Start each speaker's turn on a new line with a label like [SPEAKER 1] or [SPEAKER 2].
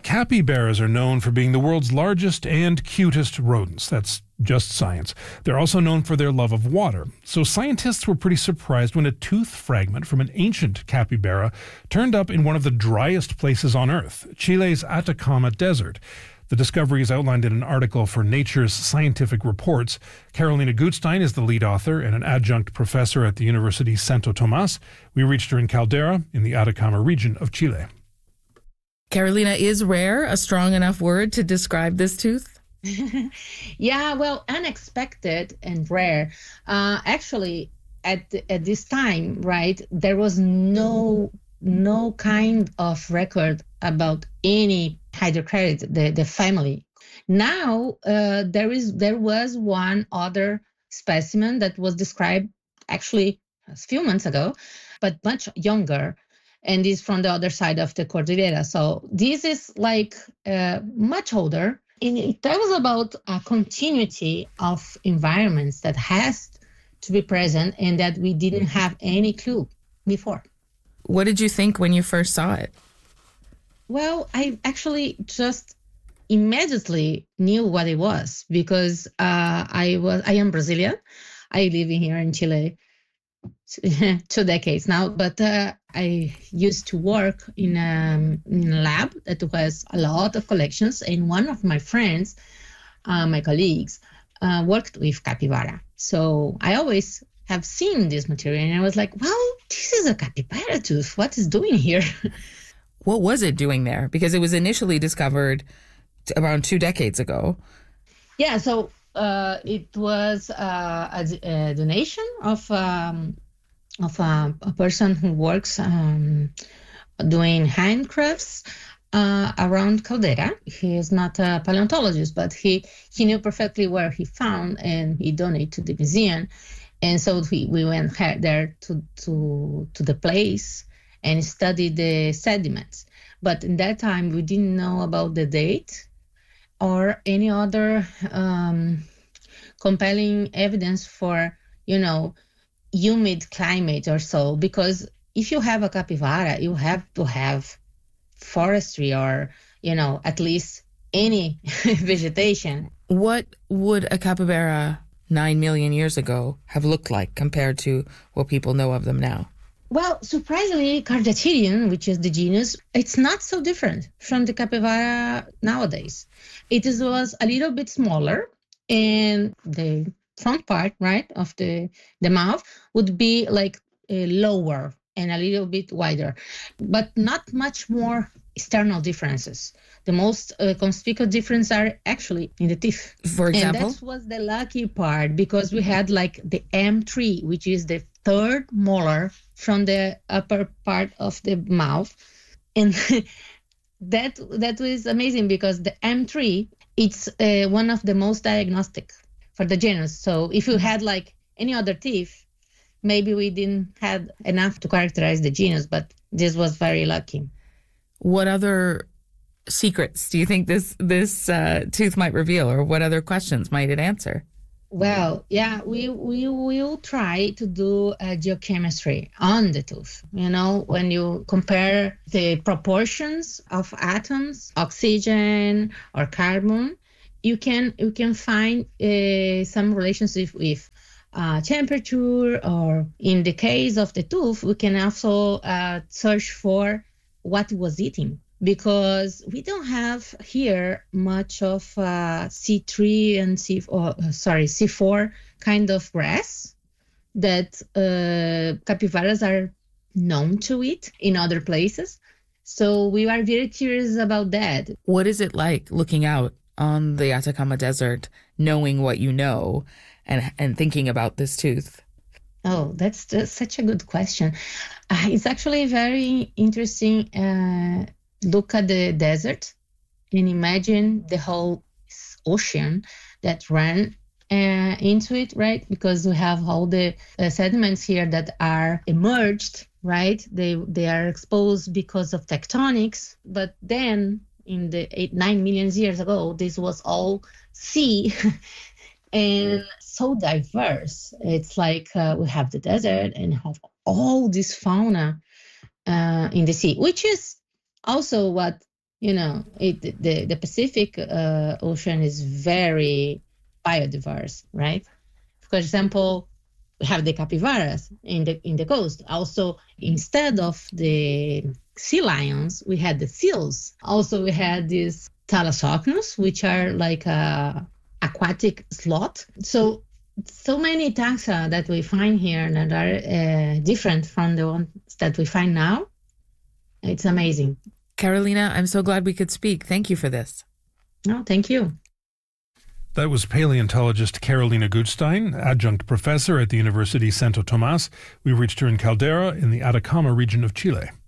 [SPEAKER 1] Capybaras are known for being the world's largest and cutest rodents. That's just science. They're also known for their love of water. So scientists were pretty surprised when a tooth fragment from an ancient capybara turned up in one of the driest places on Earth, Chile's Atacama Desert. The discovery is outlined in an article for Nature's Scientific Reports. Carolina Gutstein is the lead author and an adjunct professor at the University Santo Tomas. We reached her in Caldera in the Atacama region of Chile.
[SPEAKER 2] Carolina, is rare a strong enough word to describe this tooth?
[SPEAKER 3] Yeah, well, unexpected and rare. Actually, at this time, right, there was no kind of record about any Hydroceridae, the family. Now, there was one other specimen that was described actually a few months ago, but much younger, and is from the other side of the Cordillera. So this is like much older. And it tells about a continuity of environments that has to be present and that we didn't have any clue before.
[SPEAKER 2] What did you think when you first saw it?
[SPEAKER 3] Well, I actually just immediately knew what it was because I am Brazilian. I live here in Chile 2 decades now, but I used to work in a lab that was a lot of collections, and one of my friends, my colleagues, worked with capybara. So I always have seen this material, and I was like, well, this is a capybara tooth. What is doing here?
[SPEAKER 2] What was it doing there? Because it was initially discovered around 2 decades ago.
[SPEAKER 3] Yeah, so it was a donation of a person who works doing handcrafts around Caldera. He is not a paleontologist, but he knew perfectly where he found, and he donated to the museum. And so we went there to the place and studied the sediments. But in that time, we didn't know about the date or any other compelling evidence for, humid climate or so. Because if you have a capybara, you have to have forestry or, at least any vegetation.
[SPEAKER 2] What would a capybara 9 million years ago have looked like compared to what people know of them now?
[SPEAKER 3] Well, surprisingly, Cardiaterium, which is the genus, it's not so different from the capybara nowadays. It was a little bit smaller, and the front part, right, of the mouth would be like lower and a little bit wider, but not much more external differences. The most conspicuous difference are actually in the teeth.
[SPEAKER 2] For example?
[SPEAKER 3] And that was the lucky part, because we had like the M3, which is the third molar from the upper part of the mouth. And that was amazing because the M3, it's one of the most diagnostic for the genus. So if you had like any other teeth, maybe we didn't have enough to characterize the genus, but this was very lucky.
[SPEAKER 2] What other secrets do you think this tooth might reveal, or what other questions might it answer?
[SPEAKER 3] Well, yeah, we will try to do geochemistry on the tooth. When you compare the proportions of atoms, oxygen or carbon, you can find some relationship with temperature, or in the case of the tooth, we can also search for what it was eating. Because we don't have here much of C3 and C4 kind of grass that capybaras are known to eat in other places. So we are very curious about that.
[SPEAKER 2] What is it like looking out on the Atacama Desert, knowing what you know and thinking about this tooth?
[SPEAKER 3] Oh, that's such a good question. It's actually very interesting. Look at the desert and imagine the whole ocean that ran into it, right? Because we have all the sediments here that are emerged, right? They are exposed because of tectonics. But then in the 9 million years ago, this was all sea and so diverse. It's like we have the desert and have all this fauna in the sea, which is also what The Pacific Ocean is very biodiverse, right? For example, we have the capybaras in the coast. Also, instead of the sea lions, we had the seals. Also, we had these thalassocnus, which are like a aquatic sloth. So many taxa that we find here that are different from the ones that we find now. It's amazing.
[SPEAKER 2] Carolina, I'm so glad we could speak. Thank you for this.
[SPEAKER 3] No, thank you.
[SPEAKER 1] That was paleontologist Carolina Gutstein, adjunct professor at the University Santo Tomas. We reached her in Caldera in the Atacama region of Chile.